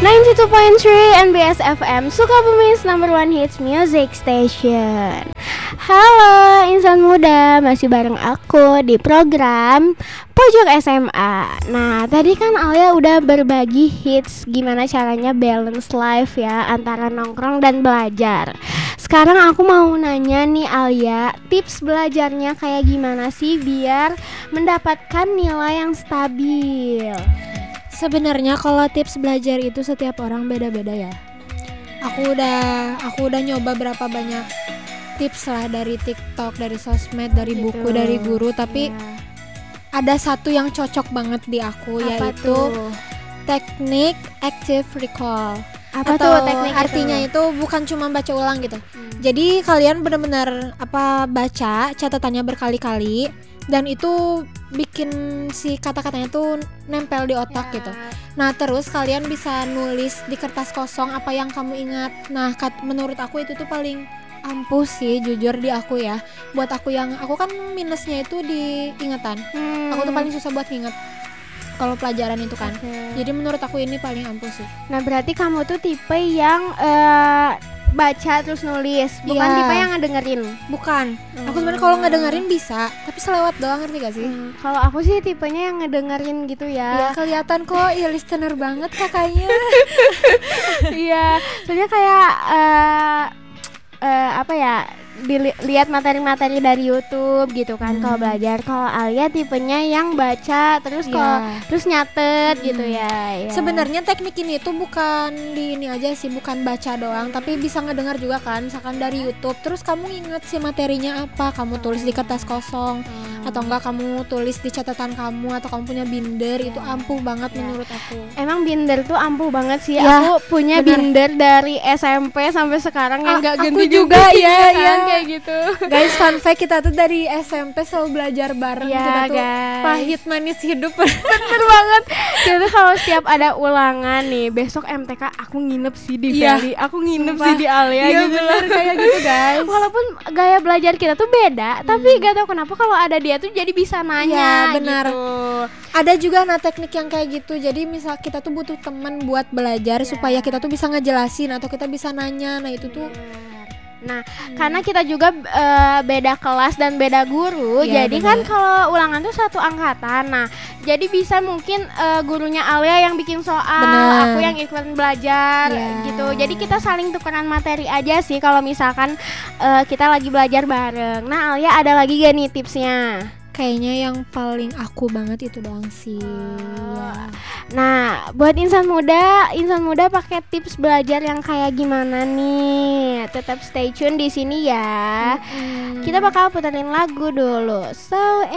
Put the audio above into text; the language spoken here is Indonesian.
92.3 NBS FM Sukabumi's number one hits music station. Halo insan muda, masih bareng aku di program Pojok SMA. Nah, tadi kan Alia udah berbagi hits gimana caranya balance life ya antara nongkrong dan belajar. Sekarang aku mau nanya nih Alia, tips belajarnya kayak gimana sih biar mendapatkan nilai yang stabil? Sebenarnya kalau tips belajar itu setiap orang beda-beda ya. Aku udah nyoba berapa banyak tips lah dari TikTok, dari sosmed, dari Gitu. buku, dari guru, tapi ada satu yang cocok banget di aku. Apa yaitu tuh? teknik active recall. Apa Atau tuh teknik artinya itu bukan cuma baca ulang gitu. Jadi kalian benar-benar baca catatannya berkali-kali dan itu bikin si kata-katanya tuh nempel di otak gitu. Nah, terus kalian bisa nulis di kertas kosong apa yang kamu ingat. Nah, menurut aku itu tuh paling ampuh sih jujur di aku ya. Buat aku kan minusnya itu di ingatan. Aku tuh paling susah buat nginget kalau pelajaran itu kan. Jadi menurut aku ini paling ampuh sih. Nah, berarti kamu tuh tipe yang baca terus nulis, bukan Iya. tipe yang ngedengerin. Bukan. Aku sebenarnya kalau ngedengerin bisa, tapi selewat doang, ngerti gak sih? Kalau aku sih tipenya yang ngedengerin gitu Ya ya. kelihatan kok, ya listener banget kakaknya. Iya, soalnya kayak apa ya? Lihat materi-materi dari YouTube gitu kan kalau belajar. Kalau Alia tipenya yang baca terus terus nyatet gitu ya. Sebenarnya teknik ini tuh bukan di ini aja sih, bukan baca doang, tapi bisa ngedengar juga kan, misalkan dari YouTube. Terus kamu inget sih materinya apa, kamu tulis di kertas kosong, atau enggak kamu tulis di catatan kamu, atau kamu punya binder, itu ampuh banget menurut aku. Emang binder tuh ampuh banget sih. Ya, Aku punya benar. binder dari SMP sampai sekarang yang nggak Aku ganti juga, ya, kan, ya. kayak gitu. Guys, fun fact, kita tuh dari SMP selalu belajar bareng. Ya, Kita tuh guys. pahit manis hidup. Bener banget. Jadi kalau setiap ada ulangan nih, besok MTK aku nginep sih di Iya. Feli. Aku nginep Sumpah. sih di Alia Iya, gitu bener, kayak gitu, guys. Walaupun gaya belajar kita tuh beda, tapi gak tahu kenapa kalau ada dia tuh jadi bisa nanya. Iya, benar. Gitu. Ada juga teknik yang kayak gitu. Jadi misal kita tuh butuh teman buat belajar supaya kita tuh bisa ngejelasin atau kita bisa nanya. Nah, itu tuh Nah, karena kita juga beda kelas dan beda guru, Iya, jadi benar. kan kalau ulangan tuh satu angkatan. Nah, jadi bisa mungkin gurunya Alia yang bikin soal, Benar. aku yang ikut belajar Iya. gitu. Jadi kita saling tukeran materi aja sih kalau misalkan kita lagi belajar bareng. Nah, Alia ada lagi gak nih tipsnya? kayaknya yang paling aku banget itu doang sih. Ya. Nah, buat insan muda pakai tips belajar yang kayak gimana nih? Tetap stay tune di sini ya. Kita bakal puterin lagu dulu. So